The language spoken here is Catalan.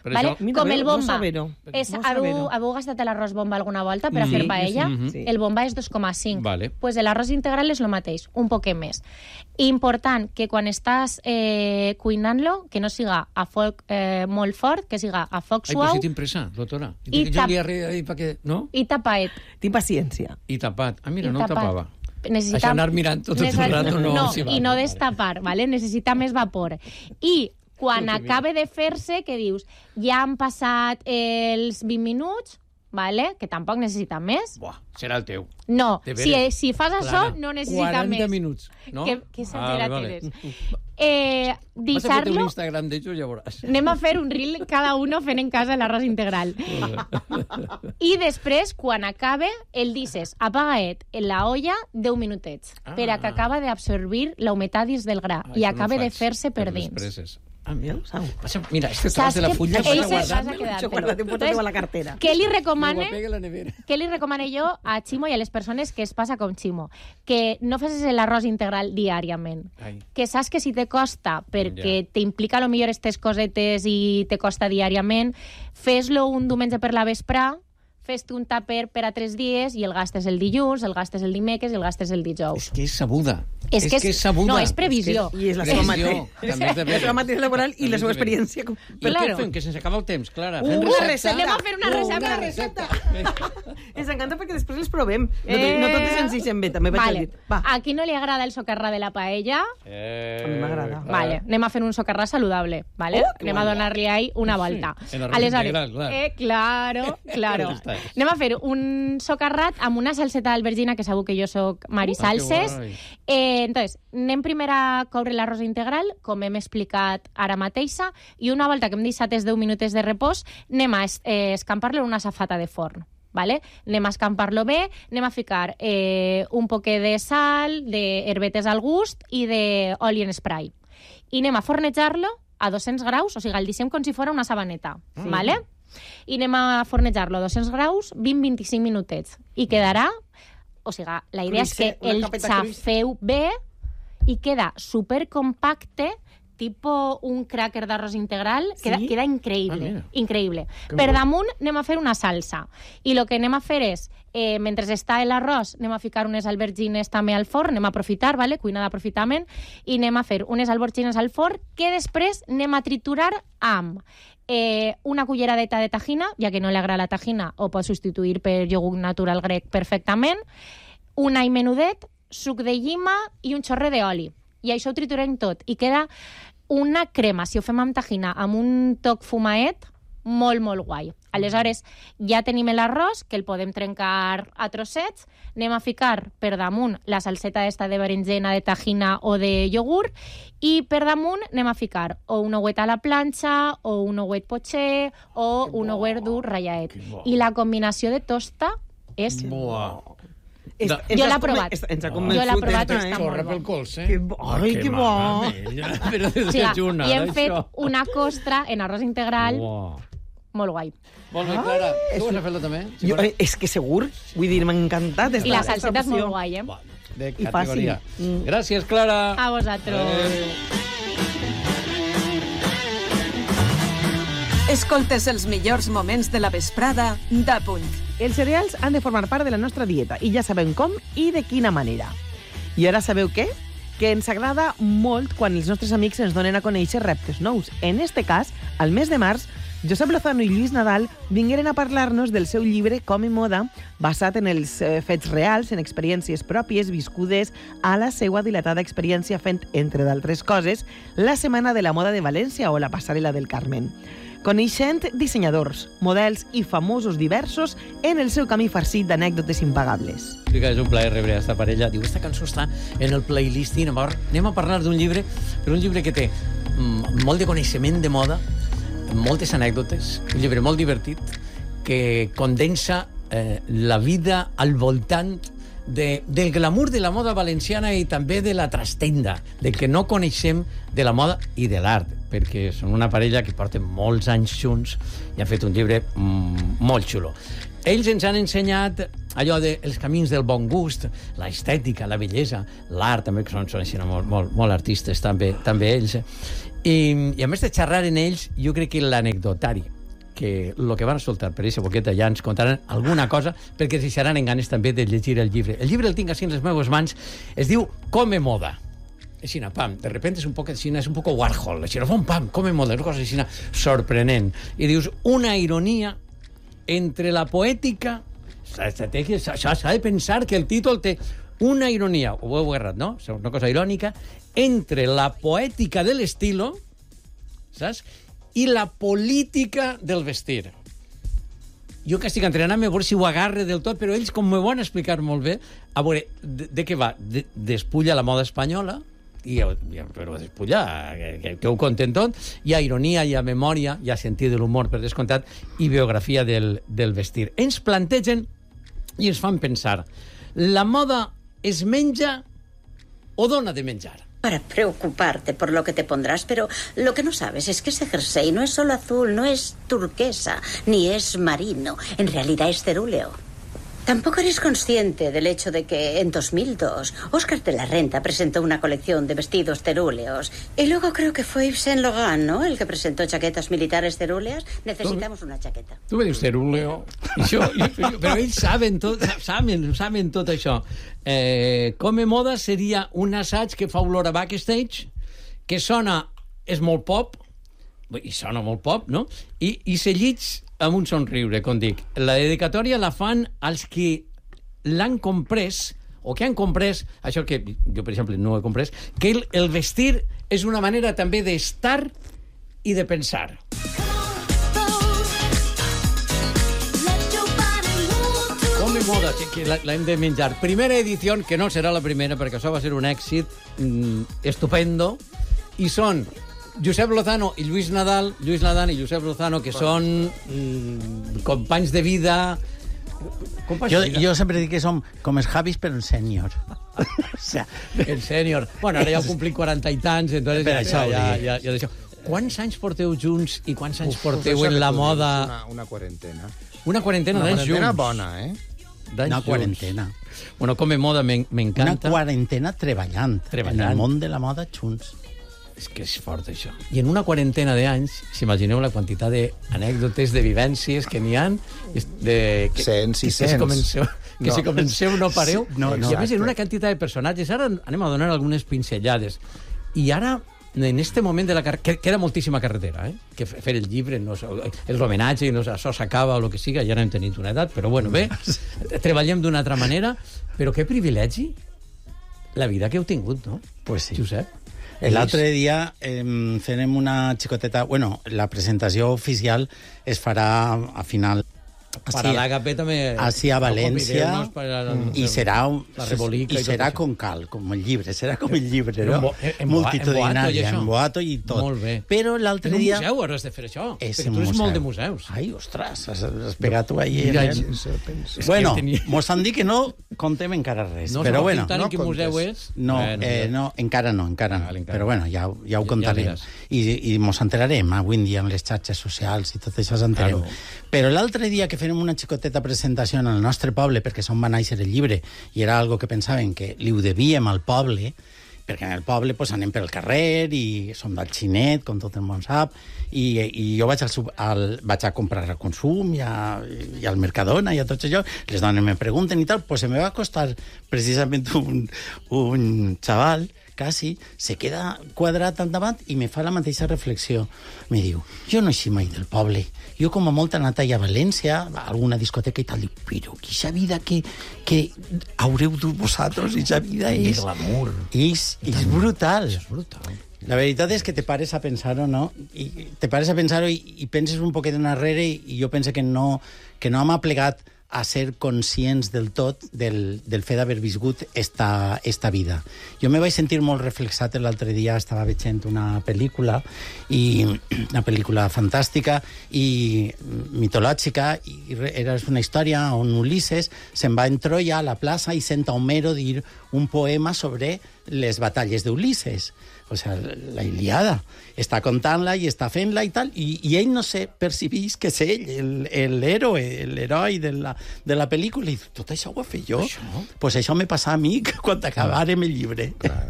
Vale? Com el bomba. Haveu gastat l'arròs bomba alguna volta per a fer paella? El bomba és 2,5. Vale. Pues l'arròs integral és el mateix, un poquet més. Important que quan estàs cuinant-lo, que no siga a foc molt fort, que siga a foc suau. Ai, pues si tinc pressa, doctora. No? I tapaet. Tinc paciència. I tapat. Ah, mira, no el tapava. Necessita... Això anar mirant tot el rato no... No, i no destapar, ¿vale? Necessita més vapor. I quan acabe de fer-se, que dius, ja han passat els 20 minuts, ¿vale? Que tampoc necessita més. Buah, serà el teu. No, si fas això, no necessita més. 40 minuts, no? Que exagerat eres. Vas a fer un Instagram d'ells, ja veuràs. Anem a fer un reel cada uno fent en casa l'arròs integral. I després, quan acabe, el dices, apagaet en la olla 10 minutets, per a que acaba d'absorbir la humitat dins del gra i acabe de fer-se per dins. Mira, este tros de la fulla s'ha guardat un potet a la cartera. Què li recomane jo a Ximo i a les persones que es passa com Ximo? Que no facis l'arròs integral diàriament. Que saps que si te costa, perquè t'implica a lo millor aquestes cosetes i te costa diàriament, fes-lo un diumenge per la vesprà, fes-te un tàper per a 3 dies i el gastes el dilluns, el gastes el dimecres i el gastes el dijous. És que és sabuda. És que és sabuda. No, és previsió. I és la seva matèria laboral i la seva experiència. Per què fem? Que se'ns acaba el temps, Clara. Una recepta. Anem a fer una recepta. Ens encanta perquè després les provem. No totes ens deixem bé, també vaig a dir. A qui no li agrada el socarrà de la paella? A mi m'agrada. Vale, anem a fer un socarrà saludable. Anem a donar-li ahí una volta. Aleshores, claro. Anem a fer un socarrat amb una salseta d'albergina, que sabeu que jo soc marisalses. Entonces, anem primer a coure l'arròs integral, com hem explicat ara mateixa, i una volta que hem deixat els 10 minuts de repòs, anem a escampar-lo en una safata de forn. Vale? Anem a escampar-lo bé, anem a ficar un poquet de sal, d'herbetes al gust i d'oli en spray. I anem a fornejar-lo a 200 graus, o sigui, el deixem com si fos una sabaneta. Vale? I anem a fornejar-lo a 200 graus 20-25 minutets. I quedarà... O sigui, la idea és que el xafeu bé i queda supercompacte, tipo un cracker d'arròs integral, queda increïble. Increïble. Per damunt anem a fer una salsa. I el que anem a fer és, mentre està l'arròs, anem a ficar unes albergines també al forn, anem a aprofitar, cuina d'aprofitament, i anem a fer unes albergines al forn que després anem a triturar amb una culleradeta de tajina, ja que no li agrada la tajina, o pot substituir per iogurt natural grec perfectament, un all menudet, suc de llima i un xorre d'oli. I això ho triturem tot. I queda una crema, si ho fem amb tajina, amb un toc fumaet, molt, molt guai. Aleshores, ja tenim l'arròs, que el podem trencar a trossets, anem a ficar per damunt la salseta esta de berenjena, de tajina o de iogurt, i per damunt anem a ficar o un ouet a la planxa, o un ouet potxer, o un ouet dur rallaet. I la combinació de tosta és... Jo l'he provat. Jo l'he provat i està molt bo. Ai, que bo! I hem fet una costra en arròs integral molt guai. Molt bé, Clara. Tu has fet-lo també? És que segur. Vull dir, m'ha encantat. I la salseta és molt guai, de categoria. Gràcies, Clara. A vosaltres. Escoltes els millors moments de la vesprada d'A Punt. Els cereals han de formar part de la nostra dieta i ja sabem com i de quina manera. I ara sabeu què? Que ens agrada molt quan els nostres amics ens donen a conèixer reptes nous. En este cas, al mes de març, Josep Lozano i Lluís Nadal vingueren a parlar-nos del seu llibre Com i Moda, basat en els fets reals, en experiències pròpies viscudes a la seva dilatada experiència fent, entre d'altres coses, la Setmana de la Moda de València o la Passarel·la del Carmen. Coneixent dissenyadors, models i famosos diversos en el seu camí farcit d'anècdotes impagables. És un plaer rebre aquesta parella. Diu, esta cançó està en el playlist i anem a parlar d'un llibre, però un llibre que té molt de coneixement de moda, moltes anècdotes, un llibre molt divertit que condensa la vida al voltant del glamour de la moda valenciana i també de la trastenda, del que no coneixem de la moda i de l'art, perquè són una parella que porten molts anys junts i han fet un llibre molt xulo. Ells ens han ensenyat allò dels camins del bon gust, l'estètica, la bellesa, l'art, també, que són així molt artistes, també ells. I a més de xerrar en ells, jo crec que l'anecdotari, que el que van escoltar per aquesta boqueta ja ens contaran alguna cosa, perquè si seran en ganes també de llegir el llibre. El llibre el tinc així en les meves mans, es diu Come Moda. Així, pam, de repente és un poc Warhol, així, pam, Come Moda, una cosa així sorprenent. I dius, una ironia entre la poètica, s'ha de pensar que el títol té una ironia, ho heu errat, no? És una cosa irònica, entre la poètica de l'estilo, saps? I la política del vestir. Jo que estic entrenant a veure si ho agarre del tot, però ells, com m'ho van explicar molt bé, a veure, de què va? Despulla la moda espanyola, però despulla, que ho conten tot, hi ha ironia, hi ha memòria, hi ha sentit de l'humor, per descomptat, i biografia del vestir. Ens plantegen i ens fan pensar, la moda es menja o dona de menjar? Para preocuparte por lo que te pondrás, pero lo que no sabes es que ese jersey no es solo azul, no es turquesa, ni es marino, en realidad es cerúleo. Tampoco eres consciente del hecho de que en 2002 Oscar de la Renta presentó una colección de vestidos cerúleos. Y luego creo que fue Yves Saint Laurent, ¿no?, el que presentó chaquetas militares cerúleas. Necesitamos una chaqueta. Tu me dius cerúleo. Però ells saben tot això. Come Moda seria un assaig que fa olor a backstage, que és molt pop, i sona molt pop, no? I se llits amb un somriure, com dic. La dedicatòria la fan als que l'han comprès, o que han comprès, això que jo, per exemple, no ho he comprès, que el vestir és una manera també d'estar i de pensar. Come Moda, que l'hem de menjar. Primera edició, que no serà la primera, perquè això va ser un èxit estupendo, i són Josep Lozano i Lluís Nadal i Josep Lozano, que són companys de vida. Jo sempre dic que som com els Javis, però en sènior. O sea, en sènior. Bueno, ara ja ho complim 40 i tants, entonces ja d'això. Quants anys porteu junts i quants anys porteu en la moda? Una quarantena. Una quarantena d'anys junts. Una quarantena bona, Una quarantena. Bueno, Come Moda m'encanta. Una quarantena treballant. En el món de la moda junts. És que és fort, això. I en una quarantena d'anys, s'imagineu la quantitat d'anècdotes, de vivències que n'hi ha, 100, 600. Que si comenceu no pareu. No, I a més, en una quantitat de personatges. Ara anem a donar algunes pincellades. I ara, en este moment de la carrera, queda moltíssima carretera, que fer el llibre, l'homenatge, això s'acaba o el que siga, ja no hem tenit una edat, però bueno, bé, treballem d'una altra manera, però que privilegi la vida que heu tingut, no? Pues sí. Josep? L'altre dia farem una xicoteta... Bueno, la presentació oficial es farà a final... Para l'Agape també... Així a València, i serà com cal, com el llibre, serà com el llibre, no? Multitudinària, en boato i tot. Molt bé. Però l'altre dia... En un museu hauràs de fer això, perquè tu ets molt de museus. Ai, ostres, has pegat tu ahí. Bueno, mos han dit que no contem encara res, però bueno... No sabem quin museu és? No, encara no. Però bueno, ja ho contarem. I mos enterarem avui en dia en les xarxes socials i tot això s'enterem. Però l'altre dia que fem una xicoteta presentació en el nostre poble, perquè on va néixer el llibre, i era algo que pensaven que li ho devíem al poble, perquè en el poble pues, anem pel carrer i som del xinet, com tot el món sap, i jo vaig a comprar al Consum i al Mercadona i a tot això, les dones me pregunten i tal, pues se me va costar precisament un xaval, quasi, se queda quadrat al davant i me fa la mateixa reflexió. Me diu, jo no he sigut mai del poble, jo com a molt he anat allà a València, a alguna discoteca i tal, dic, però quina vida que haureu dut vosaltres, quina vida és... glamour. És brutal. És brutal. La veritat és que te pares a pensar-ho, no? I te pares a pensar-ho i penses un poquet enrere i jo penso que no m'ha plegat a ser conscients del tot del fet d'haver viscut esta vida. Jo me vaig sentir molt reflexat l'altre dia, estava veient una pel·lícula fantàstica i mitològica, i era una història on Ulisses se'n va en Troia a la plaça i sent a Homero dir un poema sobre les batalles d'Ulisses, o sigui, la Ilíada. Està contant-la i està fent-la i tal, i ell no sé, percibís que és ell, l'heroi de la pel·lícula, i tot això ho he fet jo. Pues això me passa a mi quan acabarem el llibre. Clar.